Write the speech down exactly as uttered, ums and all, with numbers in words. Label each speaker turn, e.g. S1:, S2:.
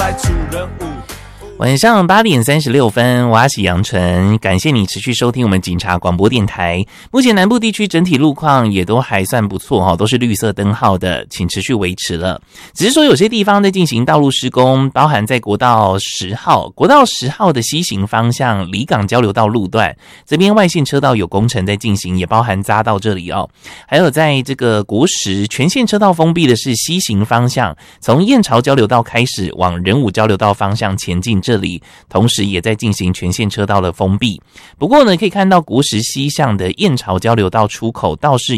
S1: 再出人物。
S2: 晚上八点三十六分，我是杨晨，感谢你持续收听我们警察广播电台。目前南部地区整体路况也都还算不错哈，都是绿色灯号的，请持续维持了。只是说有些地方在进行道路施工，包含在国道十号、国道十号的西行方向离港交流道路段，这边外线车道有工程在进行，也包含匝道这里哦。还有在这个国十全线车道封闭的是西行方向，从燕巢交流道开始往仁武交流道方向前进。这里同时也在进行全线车道的封闭，不过呢，可以看到国十西向的燕巢交流道出口倒是